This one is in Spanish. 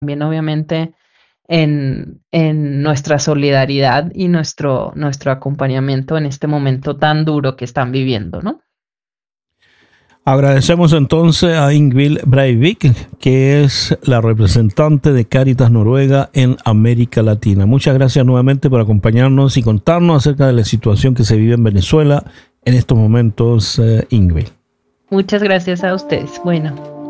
también obviamente en nuestra solidaridad y nuestro acompañamiento en este momento tan duro que están viviendo, ¿no? Agradecemos entonces a Ingvild Breivik, que es la representante de Cáritas Noruega en América Latina. Muchas gracias nuevamente por acompañarnos y contarnos acerca de la situación que se vive en Venezuela en estos momentos, Ingvild. Muchas gracias a ustedes. Bueno.